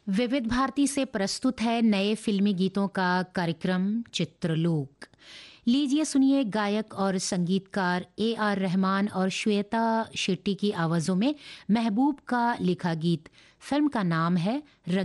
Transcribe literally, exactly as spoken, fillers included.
विविध भारती से प्रस्तुत है नए फिल्मी गीतों का कार्यक्रम चित्रलोक। लीजिए सुनिए गायक और संगीतकार ए आर रहमान और श्वेता शेट्टी की आवाजों में महबूब का लिखा गीत। फिल्म का नाम है रंग